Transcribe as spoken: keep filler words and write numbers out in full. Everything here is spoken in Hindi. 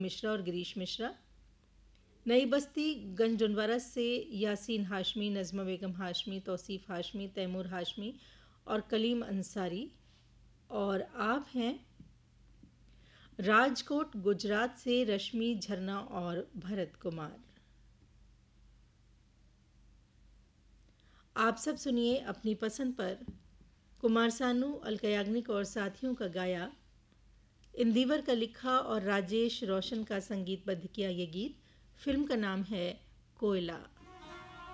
मिश्रा और गिरीश मिश्रा। नई बस्ती गंजडुनवारा से यासीन हाशमी, नज़मा बेगम हाशमी, तौसीफ़ हाशमी, तैमूर हाशमी और कलीम अंसारी। और आप हैं राजकोट गुजरात से रश्मि, झरना और भरत कुमार। आप सब सुनिए अपनी पसंद पर कुमार सानू, अलका याग्निक और साथियों का गाया, इंदिवर का लिखा और राजेश रोशन का संगीतबद्ध किया ये गीत। फिल्म का नाम है कोयला।